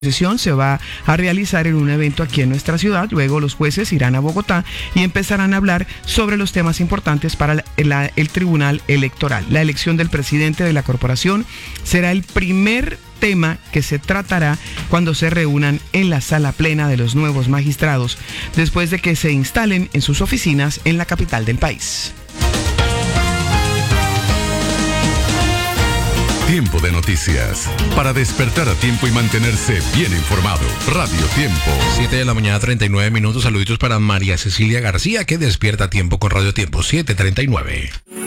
Sesión se va a realizar en un evento aquí en nuestra ciudad. Luego los jueces irán a Bogotá y empezarán a hablar sobre los temas importantes para el Tribunal Electoral. La elección del presidente de la corporación será el primer tema que se tratará cuando se reúnan en la sala plena de los nuevos magistrados, después de que se instalen en sus oficinas en la capital del país. Tiempo de noticias. Para despertar a tiempo y mantenerse bien informado. Radio Tiempo. 7:39 a.m. Saluditos para María Cecilia García, que despierta a tiempo con Radio Tiempo. 7:39.